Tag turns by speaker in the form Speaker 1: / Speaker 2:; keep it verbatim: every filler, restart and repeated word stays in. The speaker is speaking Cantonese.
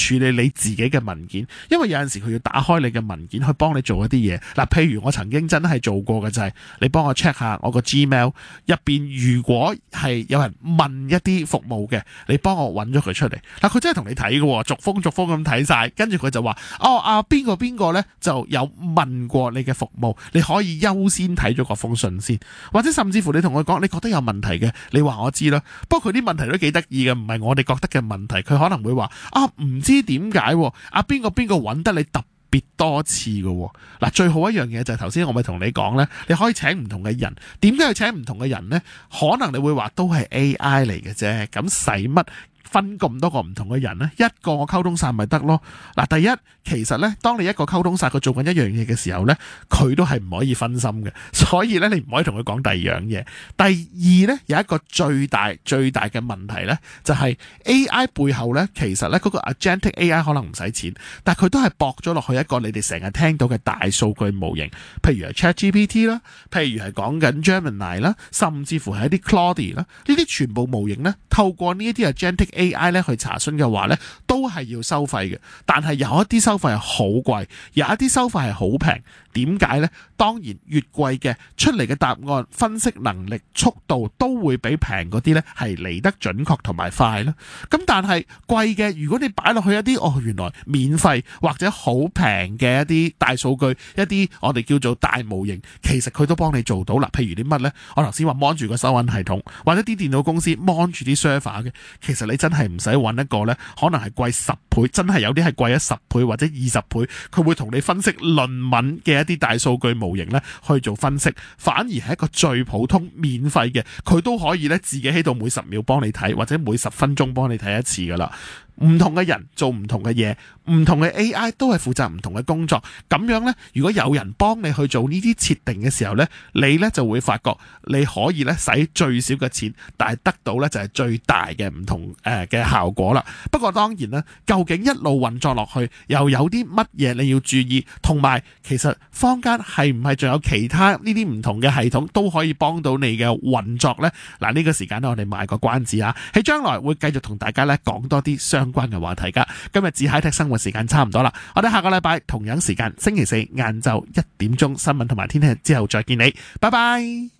Speaker 1: 處理你自己嘅文件，因為有陣時佢要打開你嘅文件去幫你做一啲嘢。嗱，譬如我曾經真係做過嘅就係、是、你幫我 check 下我個 Gmail 入邊，如果係有人問一啲服務嘅，你幫我揾咗佢出嚟。嗱，佢真係同你睇嘅，逐封逐封咁睇晒，跟住佢就話哦啊邊個邊個呢就有問過你嘅服務，你可以優先睇咗嗰封信先，或者甚至乎你同佢講你覺得有問題嘅，你話我知啦。不過佢啲問題都幾得意嘅，唔係我哋覺得嘅問題，佢可能會話啊唔知點解啊邊個邊個揾得你特別多次嘅。嗱，最好一樣嘢就係頭先我咪同你講呢，你可以請唔同嘅人。點解要請唔同嘅人呢？可能你會話都係 A I 嚟嘅啫，咁使乜分咁多個唔同嘅人呢？一個我溝通晒咪得咯。嗱，第一其實呢，當你一個溝通晒佢做緊一樣嘢嘅時候呢，佢都係唔可以分心嘅，所以呢，你唔可以同佢講第二樣嘢。第二呢，有一個最大最大嘅問題呢，就係 A I 背後呢，其實呢，嗰個 Agentic A I 可能唔使錢，但係佢都係駁咗落去一個你哋成日聽到嘅大數據模型，譬如係 ChatGPT 啦，譬如係講緊 Gemini 啦，甚至乎係一啲 Claude 啦，呢啲全部模型呢，透過呢一啲 Agentic A I 咧去查詢嘅話咧，都係要收費嘅。但係有一啲收費係好貴，有一啲收費係好平。點解呢？當然越貴嘅出嚟嘅答案分析能力、速度都會比平嗰啲呢係嚟得準確同埋快啦。咁但係貴嘅，如果你擺落去一啲哦原來免費或者好平嘅一啲大數據，一啲我哋叫做大模型，其實佢都幫你做到啦。譬如啲乜呢？我頭先話 mon 住個收銀系統，或者啲電腦公司 mon 住啲 server 嘅，其實你真係唔使揾一個呢，可能係貴十倍，真係有啲係貴咗十倍或者二十倍，佢會同你分析論文嘅一啲大數據模型咧去做分析，反而係一個最普通免費嘅，佢都可以咧自己喺度每十秒幫你睇，或者每十分鐘幫你睇一次噶啦。唔同嘅人做唔同嘅嘢，唔同嘅 A I 都係負責唔同嘅工作。咁樣呢，如果有人幫你去做呢啲設定嘅時候呢，你呢就會發覺你可以呢使最少嘅錢，但係得到呢就係最大嘅唔同誒嘅效果啦。不過當然啦，究竟一路運作落去又有啲乜嘢你要注意，同埋其實坊間係唔係仲有其他呢啲唔同嘅系統都可以幫到你嘅運作呢？嗱，呢個時間呢，我哋賣個關子啊，喺將來會繼續同大家呢講多啲相關嘅話題噶。今日至 Hi-Tech 生活時間差唔多啦，我哋下個禮拜同樣時間星期四晏晝一點鐘新聞同埋天氣之後再見你，拜拜。